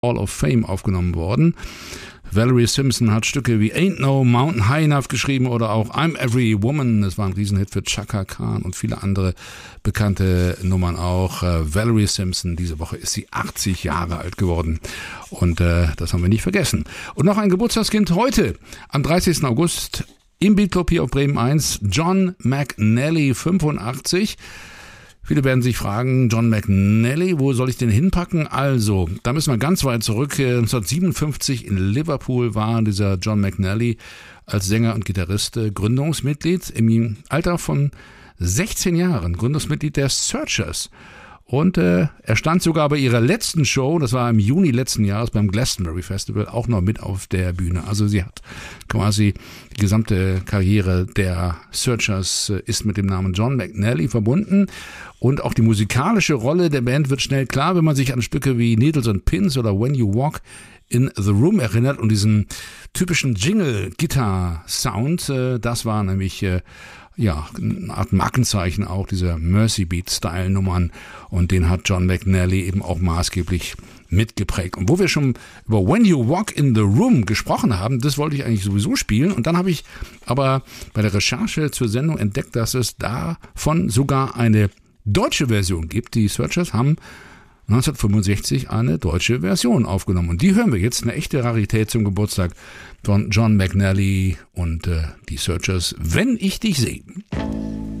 Hall of Fame aufgenommen worden. Valerie Simpson hat Stücke wie Ain't No Mountain High Enough geschrieben oder auch I'm Every Woman. Das war ein Riesenhit für Chaka Khan und viele andere bekannte Nummern auch. Valerie Simpson, diese Woche ist sie 80 Jahre alt geworden und das haben wir nicht vergessen. Und noch ein Geburtstagskind heute, am 30. August im Beatclub hier auf Bremen 1, John McNally, 85. Viele werden sich fragen, John McNally, wo soll ich den hinpacken? Also, da müssen wir ganz weit zurück. 1957 in Liverpool war dieser John McNally als Sänger und Gitarrist Gründungsmitglied im Alter von 16 Jahren, Gründungsmitglied der Searchers. Und er stand sogar bei ihrer letzten Show, das war im Juni letzten Jahres beim Glastonbury Festival, auch noch mit auf der Bühne. Also sie hat quasi die gesamte Karriere der Searchers ist mit dem Namen John McNally verbunden. Und auch die musikalische Rolle der Band wird schnell klar, wenn man sich an Stücke wie Needles and Pins oder When You Walk in the Room erinnert und diesen typischen Jingle-Gitarre-Sound. Das war nämlich eine Art Markenzeichen auch dieser Mercy Beat-Style-Nummern und den hat John McNally eben auch maßgeblich mitgeprägt. Und wo wir schon über When You Walk in the Room gesprochen haben, das wollte ich eigentlich sowieso spielen und dann habe ich aber bei der Recherche zur Sendung entdeckt, dass es davon sogar eine deutsche Version gibt. Die Searchers haben 1965 eine deutsche Version aufgenommen. Und die hören wir jetzt, eine echte Rarität zum Geburtstag von John McNally und die Searchers, Wenn ich dich sehe.